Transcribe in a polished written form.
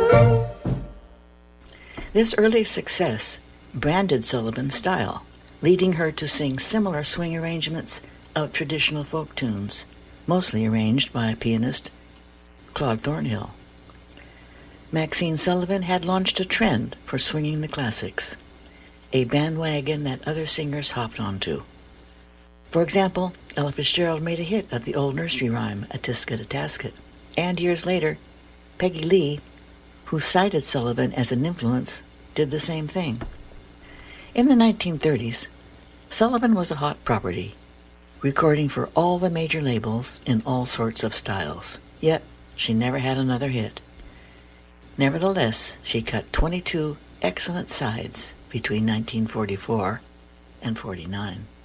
This early success branded Sullivan's style, leading her to sing similar swing arrangements of traditional folk tunes, mostly arranged by pianist Claude Thornhill. Maxine Sullivan had launched a trend for swinging the classics, a bandwagon that other singers hopped onto. For example, Ella Fitzgerald made a hit of the old nursery rhyme, A Tisket, a Tasket, and years later, Peggy Lee, who cited Sullivan as an influence, did the same thing. In the 1930s, Sullivan was a hot property, recording for all the major labels in all sorts of styles, yet she never had another hit. Nevertheless, she cut 22 excellent sides between 1944 and 49.